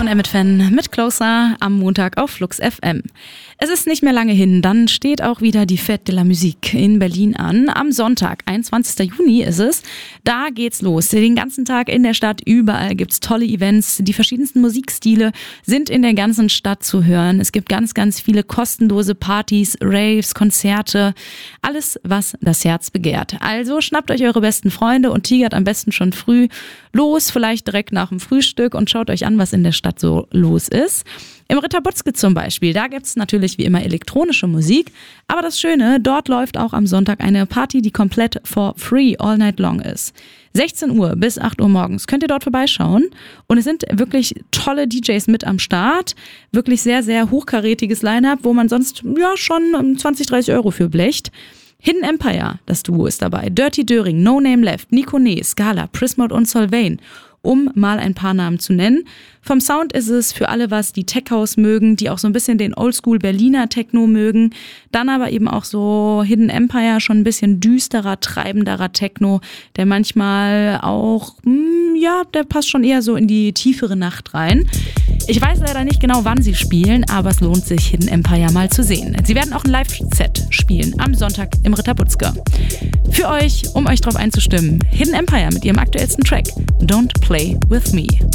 und Emmett Fan mit Closer am Montag auf Flux FM. Es ist nicht mehr lange hin, dann steht auch wieder die Fête de la Musique in Berlin an. Am Sonntag, 21. Juni ist es. Da geht's los. Den ganzen Tag in der Stadt, überall gibt's tolle Events. Die verschiedensten Musikstile sind in der ganzen Stadt zu hören. Es gibt ganz, ganz viele kostenlose Partys, Raves, Konzerte. Alles, was das Herz begehrt. Also schnappt euch eure besten Freunde und tigert am besten schon früh los, vielleicht direkt nach dem Frühstück und schaut euch an, was in der Stadt so los ist. Im Ritter Butzke zum Beispiel, da gibt's natürlich wie immer elektronische Musik, aber das Schöne, dort läuft auch am Sonntag eine Party, die komplett for free all night long ist. 16 Uhr bis 8 Uhr morgens könnt ihr dort vorbeischauen und es sind wirklich tolle DJs mit am Start, wirklich sehr, sehr hochkarätiges Line-Up, wo man sonst ja schon 20, 30 Euro für blecht. Hidden Empire, das Duo ist dabei, Dirty Döring, No Name Left, Nico Nee, Scala, Prismode und Solveig, um mal ein paar Namen zu nennen. Vom Sound ist es für alle was, die Tech House mögen, die auch so ein bisschen den Oldschool Berliner Techno mögen. Dann aber eben auch so Hidden Empire, schon ein bisschen düsterer, treibenderer Techno, der manchmal auch, der passt schon eher so in die tiefere Nacht rein. Ich weiß leider nicht genau, wann sie spielen, aber es lohnt sich, Hidden Empire mal zu sehen. Sie werden auch ein Live-Set spielen am Sonntag im Ritter Butzke. Für euch, um euch drauf einzustimmen, Hidden Empire mit ihrem aktuellsten Track Don't Play With Me.